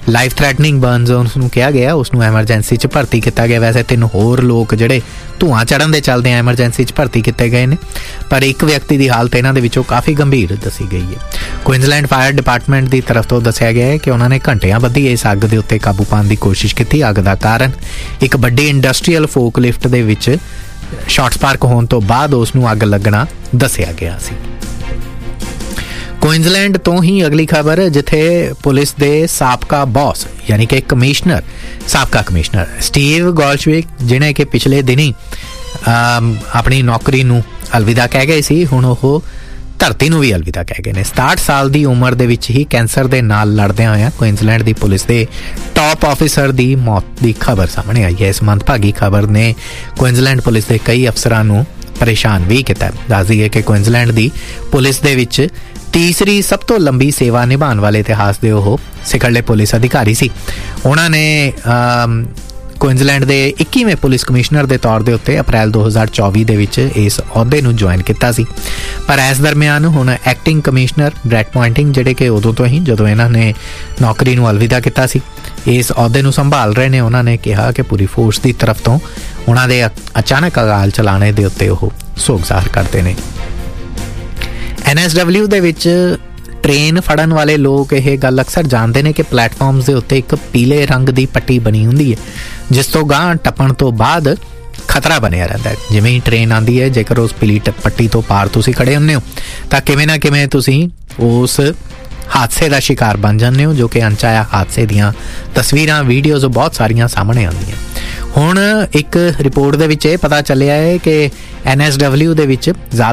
ਲਾਈਫ ਥ੍ਰੈਟਨਿੰਗ ਬਰਨਸ ਉਸਨੂੰ ਕਿਹਾ ਗਿਆ, ਉਸਨੂੰ ਐਮਰਜੈਂਸੀ 'ਚ ਭਰਤੀ ਕੀਤਾ ਗਿਆ। ਵੈਸੇ ਤਿੰਨ ਹੋਰ ਲੋਕ ਜਿਹੜੇ ਧੂੰਆਂ ਚੜ੍ਹਨ ਦੇ ਚੱਲਦੇ ਐਮਰਜੈਂਸੀ 'ਚ ਭਰਤੀ ਕੀਤੇ ਗਏ ਨੇ, ਪਰ ਇੱਕ ਵਿਅਕਤੀ ਦੀ ਹਾਲਤ ਇਹਨਾਂ ਦੇ ਵਿੱਚੋਂ ਕਾਫੀ ਗੰਭੀਰ ਦੱਸੀ ਗਈ ਹੈ। ਕੁਇਨਜ਼ਲੈਂਡ ਫਾਇਰ ਡਿਪਾਰਟਮੈਂਟ ਦੀ ਤਰਫ ਤੋਂ ਦੱਸਿਆ ਗਿਆ ਹੈ ਕਿ ਉਹਨਾਂ ਨੇ ਘੰਟਿਆਂ ਬੱਧੀ ਇਸ ਅੱਗ ਦੇ ਉੱਤੇ ਕਾਬੂ ਪਾਉਣ ਦੀ ਕੋਸ਼ਿਸ਼ ਕੀਤੀ। ਅੱਗ ਦਾ ਕਾਰਨ ਇੱਕ ਵੱਡੀ ਇੰਡਸਟਰੀਅਲ ਫੋਕ ਲਿਫਟ ਦੇ ਵਿੱਚ ਸ਼ਾਰਟ ਸਪਾਰਕ ਹੋਣ ਤੋਂ ਬਾਅਦ ਉਸ ਨੂੰ ਅੱਗ ਲੱਗਣਾ ਦੱਸਿਆ ਗਿਆ ਸੀ। ਕੁਇਨਜ਼ਲੈਂਡ ਤੋਂ ਹੀ ਅਗਲੀ ਖਬਰ, ਜਿੱਥੇ ਪੁਲਿਸ ਦੇ ਸਾਬਕਾ ਬੌਸ ਯਾਨੀ ਕਿ ਕਮਿਸ਼ਨਰ ਸਾਬਕਾ ਕਮਿਸ਼ਨਰ ਸਟੀਵ ਗੋਲਸ਼ਵਿਕ, ਜਿਹਨੇ ਕਿ ਪਿਛਲੇ ਦਿਨੀ ਆਪਣੀ ਨੌਕਰੀ ਨੂੰ ਅਲਵਿਦਾ ਕਹਿ ਗਏ ਸੀ, ਹੁਣ ਉਹ ਧਰਤੀ ਨੂੰ ਵੀ ਅਲਵਿਦਾ ਕਹਿ ਗਏ ਨੇ। ਸਤਾਹਠ ਸਾਲ ਦੀ ਉਮਰ ਦੇ ਵਿੱਚ ਹੀ ਕੈਂਸਰ ਦੇ ਨਾਲ ਲੜਦਿਆਂ ਹੋਇਆਂ ਕੁਇਨਜ਼ਲੈਂਡ ਦੀ ਪੁਲਿਸ ਦੇ ਟਾਪ ਆਫਿਸਰ ਦੀ ਮੌਤ ਦੀ ਖਬਰ ਸਾਹਮਣੇ ਆਈ ਹੈ। ਇਸ ਮੰਦਭਾਗੀ ਖਬਰ ਨੇ ਕੁਇਨਜ਼ਲੈਂਡ ਪੁਲਿਸ ਦੇ ਕਈ ਅਫਸਰਾਂ ਨੂੰ ਪਰੇਸ਼ਾਨ ਵੀ ਕੀਤਾ। ਦੱਸ ਦਈਏ ਕਿ ਕੁਇਨਜ਼ਲੈਂਡ ਦੀ ਪੁਲਿਸ ਦੇ ਵਿੱਚ ਤੀਸਰੀ ਸਭ ਤੋਂ ਲੰਬੀ ਸੇਵਾ ਨਿਭਾਉਣ ਵਾਲੇ ਇਤਿਹਾਸ ਦੇ ਉਹ ਸਿਖਰਲੇ ਪੁਲਿਸ ਅਧਿਕਾਰੀ ਸੀ। ਉਹਨਾਂ ਨੇ ਕੁਇਨਜ਼ਲੈਂਡ ਦੇ ਇੱਕੀਵੇਂ ਪੁਲਿਸ ਕਮਿਸ਼ਨਰ ਦੇ ਤੌਰ ਦੇ ਉੱਤੇ ਅਪ੍ਰੈਲ ਦੋ ਹਜ਼ਾਰ ਚੌਵੀ ਦੇ ਵਿੱਚ ਇਸ ਅਹੁਦੇ ਨੂੰ ਜੁਆਇਨ ਕੀਤਾ ਸੀ। ਪਰ ਇਸ ਦਰਮਿਆਨ ਹੁਣ ਐਕਟਿੰਗ ਕਮਿਸ਼ਨਰ ਬ੍ਰੈਟ ਪੁਆਇੰਟਿੰਗ, ਜਿਹੜੇ ਕਿ ਉਦੋਂ ਤੋਂ ਹੀ ਜਦੋਂ ਇਹਨਾਂ ਨੇ ਨੌਕਰੀ ਨੂੰ ਅਲਵਿਦਾ ਕੀਤਾ ਸੀ, ਇਸ ਅਹੁਦੇ ਨੂੰ ਸੰਭਾਲ ਰਹੇ ਨੇ। ਉਹਨਾਂ ਨੇ ਕਿਹਾ ਕਿ ਪੂਰੀ ਫੋਰਸ ਦੀ ਤਰਫ ਤੋਂ ਉਹਨਾਂ ਦੇ ਅਚਾਨਕ ਅਕਾਲ ਚਲਾਣੇ ਦੇ ਉੱਤੇ ਉਹ ਸੋਗ ਜ਼ਾਹਰ ਕਰਦੇ ਨੇ। ਐਨ ਐਸ ਡਬਲਿਊ ਦੇ ਵਿੱਚ ਟ੍ਰੇਨ ਫੜਨ ਵਾਲੇ ਲੋਕ ਇਹ ਗੱਲ ਅਕਸਰ ਜਾਣਦੇ ਨੇ ਕਿ ਪਲੇਟਫਾਰਮਸ ਦੇ ਉੱਤੇ ਇੱਕ ਪੀਲੇ ਰੰਗ ਦੀ ਪੱਟੀ ਬਣੀ ਹੁੰਦੀ ਹੈ, ਜਿਸ ਤੋਂ ਗਾਂਹ ਟੱਪਣ ਤੋਂ ਬਾਅਦ ਖਤਰਾ ਬਣਿਆ ਰਹਿੰਦਾ ਹੈ। ਜਿਵੇਂ ਹੀ ਟ੍ਰੇਨ ਆਉਂਦੀ ਹੈ, ਜੇਕਰ ਉਸ ਪੀਲੀ ਪੱਟੀ ਤੋਂ ਪਾਰ ਤੁਸੀਂ ਖੜੇ ਹੁੰਦੇ ਹੋ ਤਾਂ ਕਿਵੇਂ ਨਾ ਕਿਵੇਂ ਤੁਸੀਂ ਉਸ ਹਾਦਸੇ ਦਾ ਸ਼ਿਕਾਰ ਬਣ ਜਾਂਦੇ ਹੋ, ਜੋ ਕਿ ਅਣਚਾਹਿਆ ਹਾਦਸੇ ਦੀਆਂ ਤਸਵੀਰਾਂ ਵੀਡੀਓਜ਼ ਬਹੁਤ ਸਾਰੀਆਂ ਸਾਹਮਣੇ ਆਉਂਦੀਆਂ। ਹੁਣ ਇੱਕ ਰਿਪੋਰਟ ਦੇ ਵਿੱਚ ਇਹ ਪਤਾ ਚੱਲਿਆ ਹੈ ਕਿ ਐਨ ਐਸ ਡਬਲਿਊ ਦੇ ਵਿੱਚ